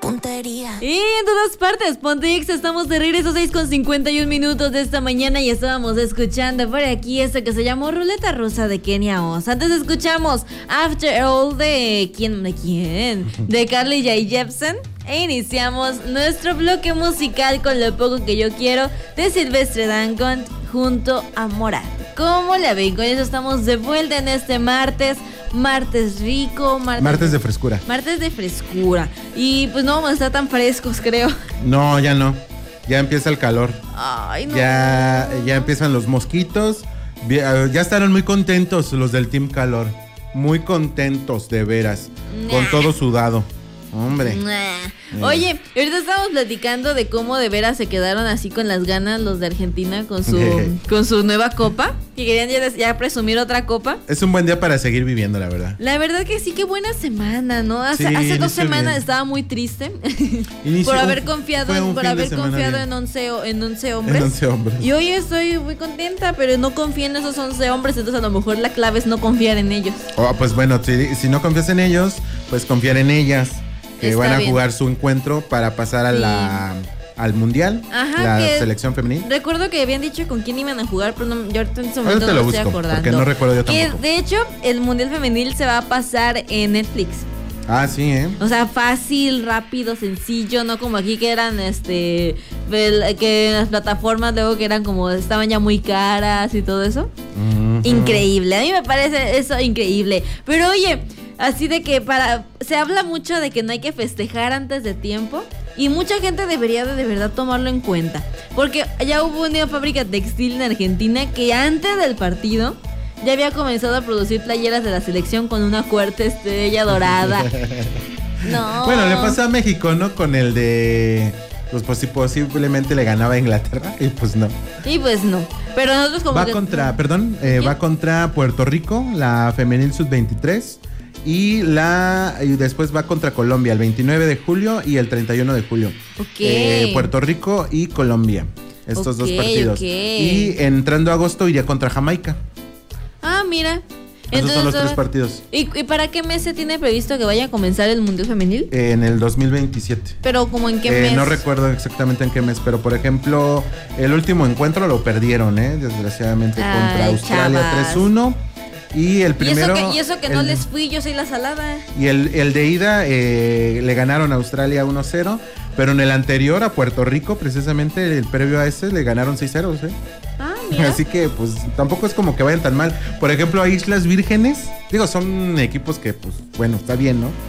puntería. Y en todas partes, Ponte Exa, estamos de regreso 6:51 de esta mañana y estábamos escuchando por aquí esto que se llamó Ruleta Rusa de Kenia Oz. Antes escuchamos After All de ¿quién? De Carly Rae Jepsen. E iniciamos nuestro bloque musical con Lo Poco Que Yo Quiero de Silvestre Dangond junto a Morat. ¿Cómo la ven? Con eso estamos de vuelta en este martes rico, martes de frescura. Martes de frescura. Y pues no vamos a estar tan frescos, creo. No, ya no. Ya empieza el calor. Ay, no. Ya empiezan los mosquitos. Ya estarán muy contentos los del Team Calor. Muy contentos, de veras. Con todo sudado. Hombre. Oye, ahorita estábamos platicando de cómo de veras se quedaron así con las ganas los de Argentina con su nueva copa. Que querían ya presumir otra copa. Es un buen día para seguir viviendo, la verdad. La verdad que sí, qué buena semana, ¿no? Hace 2 semanas estaba muy triste por haber confiado en 11 hombres. En 11 hombres. Y hoy estoy muy contenta, pero no confío en esos 11 hombres, entonces a lo mejor la clave es no confiar en ellos. Pues bueno, si no confías en ellos, pues confiar en ellas. Que Está van a bien. jugar su encuentro para pasar al mundial. Ajá, la selección femenil. Recuerdo que habían dicho con quién iban a jugar, pero no, yo ahorita en ese momento Ahora te lo no estoy busco, acordando. porque no recuerdo yo Que tampoco. de hecho el mundial femenil se va a pasar en Netflix. Ah, sí, O sea, fácil, rápido, sencillo, no como aquí que eran que las plataformas luego que eran como estaban ya muy caras y todo eso. Increíble, a mí me parece eso increíble. Pero oye, así de que se habla mucho de que no hay que festejar antes de tiempo. Y mucha gente debería de verdad tomarlo en cuenta. Porque ya hubo una fábrica textil en Argentina que antes del partido ya había comenzado a producir playeras de la selección con una fuerte estrella dorada. No. Bueno, le pasó a México, ¿no? Con el de... Pues posiblemente le ganaba a Inglaterra y pues no. Y pues no. Pero nosotros como va contra Puerto Rico, la femenil sub-23. Y después va contra Colombia el 29 de julio y el 31 de julio. Ok. Puerto Rico y Colombia. Estos dos partidos. Y entrando a agosto iría contra Jamaica. Ah, mira. Esos son los 3 partidos. ¿Y para qué mes se tiene previsto que vaya a comenzar el Mundial Femenil? En el 2027. ¿Pero como en qué mes? No recuerdo exactamente en qué mes, pero por ejemplo, el último encuentro lo perdieron, desgraciadamente, contra Australia, chavas. 3-1. Y el primero... Y eso que no les fui, yo soy la salada. Y el de ida le ganaron a Australia 1-0, pero en el anterior a Puerto Rico, precisamente el previo a ese, le ganaron 6-0, Ah, mira. Así que pues tampoco es como que vayan tan mal. Por ejemplo, a Islas Vírgenes, son equipos que pues bueno, está bien, ¿no?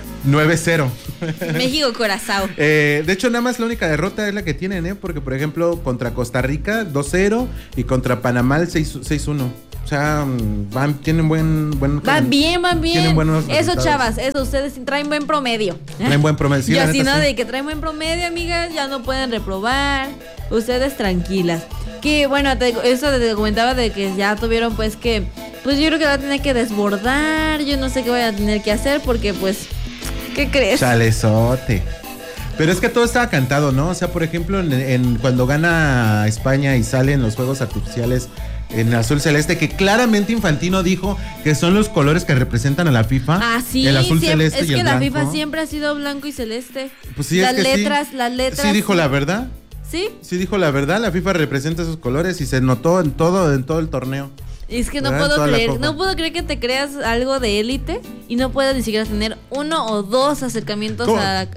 9-0. México Curazao. De hecho, nada más la única derrota es la que tienen, porque por ejemplo, contra Costa Rica 2-0 y contra Panamá 6-1. O sea, tienen van bien. Tienen buenos eso, chavas, ustedes traen buen promedio. Traen buen promedio. Sí, y así neta, no, sí. de que traen buen promedio, amigas, ya no pueden reprobar. Ustedes tranquilas. Que bueno, eso te comentaba de que ya tuvieron pues yo creo que va a tener que desbordar. Yo no sé qué voy a tener que hacer porque pues, ¿qué crees? Chalezote. Pero es que todo estaba cantado, ¿no? O sea, por ejemplo, cuando gana España y salen los fuegos artificiales en azul celeste, que claramente Infantino dijo que son los colores que representan a la FIFA. Ah, sí, el azul celeste es y el que la blanco. FIFA siempre ha sido blanco y celeste. Pues sí, las es que letras. Sí dijo la verdad. ¿Sí? Sí dijo la verdad, la FIFA representa esos colores y se notó en todo el torneo. Es que no puedo creer que te creas algo de élite y no puedas ni siquiera tener 1 o 2 acercamientos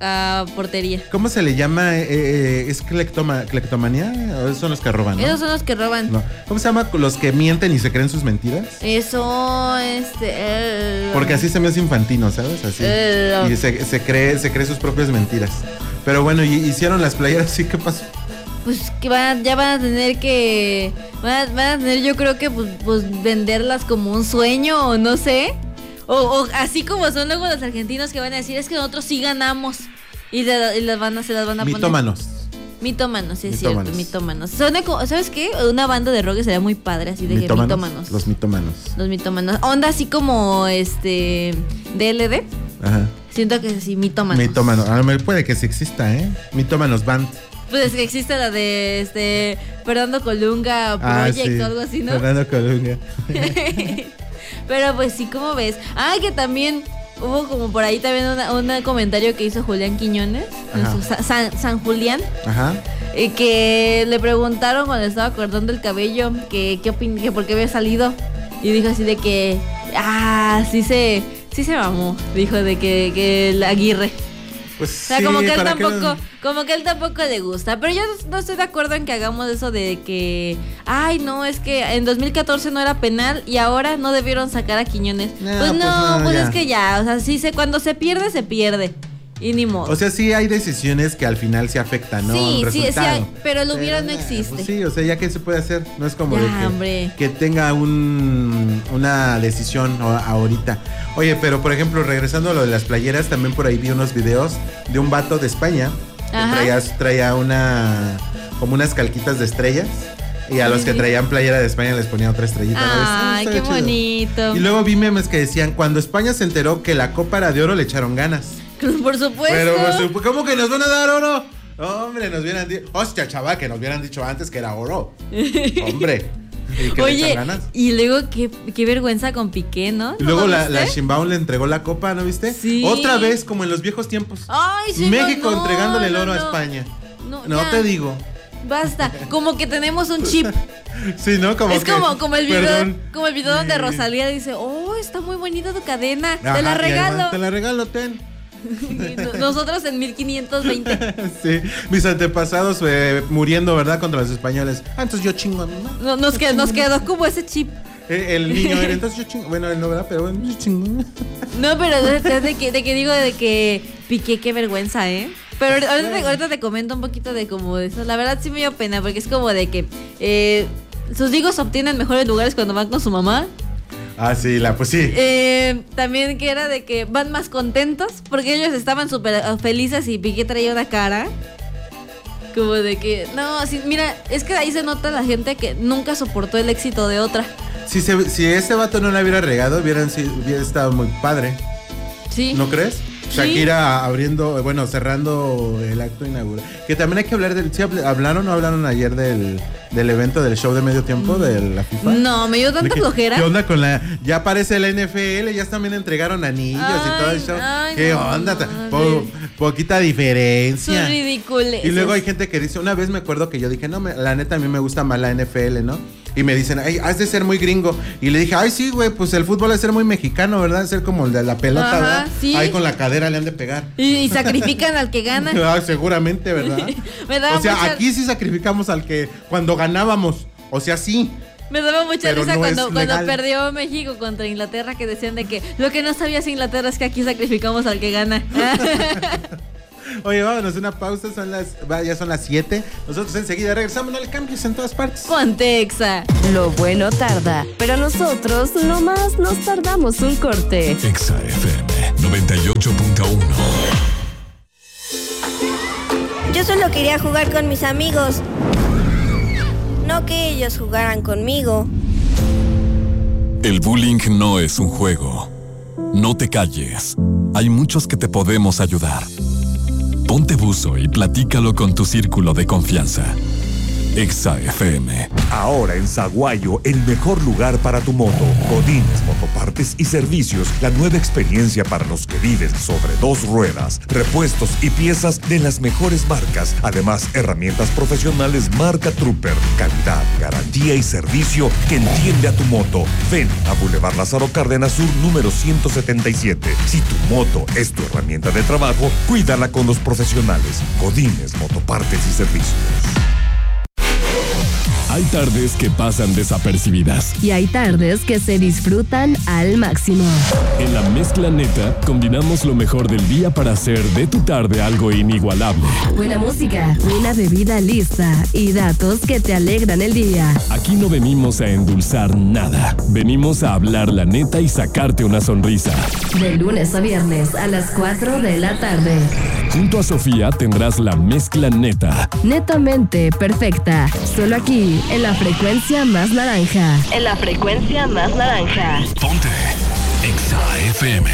a portería. ¿Cómo se le llama? ¿Es cleptomanía? ¿O esos son los que roban? ¿No? Esos son los que roban. No. ¿Cómo se llama los que mienten y se creen sus mentiras? Eso, Porque así se me hace Infantino, ¿sabes? Así. Y se cree sus propias mentiras. Pero bueno, y hicieron las playeras, ¿sí? ¿Qué pasó? Pues que ya van a tener que... Van a tener, yo creo que pues venderlas como un sueño o no sé. O así como son luego los argentinos que van a decir, es que nosotros sí ganamos. Y se las van a poner. Mitómanos, sí es cierto, mitómanos. ¿Sabes qué? Una banda de rock sería muy padre, así de mitómanos. Los mitómanos. Los mitómanos. Onda así como DLD. Ajá. Siento que sí, mitómanos. Mitómanos. A lo mejor puede que sí exista, Mitómanos Band. Pues es que existe la de Fernando Colunga Project o algo así, ¿no? Fernando Colunga. Pero pues sí, ¿cómo ves? Que también hubo como por ahí también un comentario que hizo Julián Quiñones, San Julián. Ajá. Que le preguntaron cuando estaba cortando el cabello que por qué había salido. Y dijo así de que, sí se mamó. Dijo de que el Aguirre. Pues o sea, sí, como que él tampoco le gusta. Pero yo no estoy de acuerdo en que hagamos eso de que, no, es que en 2014 no era penal y ahora no debieron sacar a Quiñones. Pues es que ya, o sea, cuando se pierde, se pierde. Y ni modo. O sea, sí hay decisiones que al final se afectan, ¿no? Sí, pero el hubiera no existe. Pues sí, o sea, ya que se puede hacer. No es como que tenga una decisión ahorita. Oye, pero por ejemplo, regresando a lo de las playeras, también por ahí vi unos videos de un vato de España que traía como unas calquitas de estrellas. Y a los que traían playera de España les ponía otra estrellita. Ay, qué bonito. Y luego vi memes que decían, cuando España se enteró que la copa era de oro, le echaron ganas. Por supuesto. Pero, ¿cómo que nos van a dar oro? Hombre, nos hubieran dicho. Hostia, chaval, que nos hubieran dicho antes que era oro. Hombre. Oye, y luego qué vergüenza con Piqué, ¿no? Y luego la Sheinbaum le entregó la copa, ¿no viste? Sí. Otra vez, como en los viejos tiempos. Ay, sí. México entregándole el oro a España. No te digo. Basta, como que tenemos un chip. Sí, ¿no? Como el video donde Rosalía dice, está muy bonita tu cadena, te la regalo. Te la regalo, ten. Nosotros en 1520. Sí, mis antepasados muriendo, ¿verdad? Contra los españoles. Entonces yo chingo a mi mamá. Nos quedó como ese chip. El niño era, entonces yo chingo. Bueno, él no, ¿verdad? Pero bueno, yo chingo. No, pero de que Piqué, qué vergüenza, ¿eh? Pero ahorita te comento un poquito de como eso. La verdad sí me dio pena, porque es como de que sus hijos obtienen mejores lugares cuando van con su mamá. Sí, pues sí. También que era de que van más contentos, porque ellos estaban súper felices y Piqué traía una cara como de que, no, sí, mira, es que ahí se nota la gente que nunca soportó el éxito de otra. Si ese vato no la hubiera regado, hubiera estado muy padre. Sí. ¿No crees? Shakira cerrando el acto inaugural. Que también hay que hablar del... ¿Sí hablaron o hablaron ayer del evento del show de medio tiempo de la FIFA? No, me dio tanta flojera. ¿Qué onda con ya aparece la NFL, ya también entregaron anillos y todo el show? ¿Qué onda? Poquita diferencia. Son ridículos. Y luego hay gente que dice, una vez me acuerdo que yo dije, no, la neta a mí me gusta más la NFL, ¿no? Y me dicen, has de ser muy gringo. Y le dije, sí, güey, pues el fútbol es ser muy mexicano, ¿verdad? Es ser como el de la pelota, ¿verdad? Sí. Ahí con la cadera le han de pegar. Y sacrifican al que gana. Seguramente, ¿verdad? Aquí sí sacrificamos al que cuando ganábamos. O sea, sí. Me daba mucha risa cuando perdió México contra Inglaterra, que decían de que lo que no sabías Inglaterra es que aquí sacrificamos al que gana. Oye, vámonos una pausa, ya son las 7. Nosotros enseguida regresamos, no le cambies en todas partes. Ponte Exa. Lo bueno tarda, pero nosotros nomás nos tardamos un corte. Exa FM 98.1. Yo solo quería jugar con mis amigos, no que ellos jugaran conmigo. El bullying no es un juego. No te calles. Hay muchos que te podemos ayudar. Ponte buzo y platícalo con tu círculo de confianza. Exa FM. Ahora en Saguayo, el mejor lugar para tu moto. Godínez Motopartes y Servicios, la nueva experiencia para los que viven sobre dos ruedas. Repuestos y piezas de las mejores marcas. Además, herramientas profesionales marca Trooper. Calidad, garantía y servicio que entiende a tu moto. Ven a Boulevard Lázaro Cárdenas Sur, número 177. Si tu moto es tu herramienta de trabajo, cuídala con los profesionales. Godínez Motopartes y Servicios. Hay tardes que pasan desapercibidas. Y hay tardes que se disfrutan al máximo. En la mezcla neta, combinamos lo mejor del día para hacer de tu tarde algo inigualable. Buena música, una bebida lista y datos que te alegran el día. Aquí no venimos a endulzar nada. Venimos a hablar la neta y sacarte una sonrisa. De lunes a viernes a las 4 de la tarde. Junto a Sofía tendrás la mezcla neta. Netamente perfecta. Solo aquí, en la frecuencia más naranja. En la frecuencia más naranja. Ponte Exa FM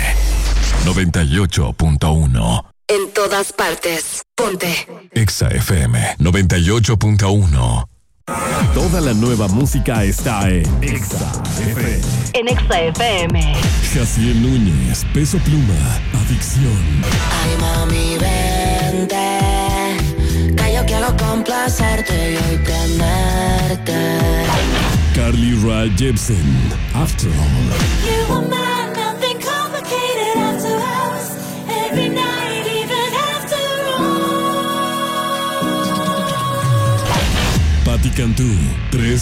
98.1. En todas partes. Ponte Exa FM 98.1. Toda la nueva música está en Exa FM. En Exa FM. Jaciel Núñez, Peso Pluma, Adicción. Ay, mami, vente, que yo quiero complacerte y hoy tenerte. Carly Rae Jepsen, After All. You were mine, nothing complicated after hours. Every night, even after all. Patti Cantú, 3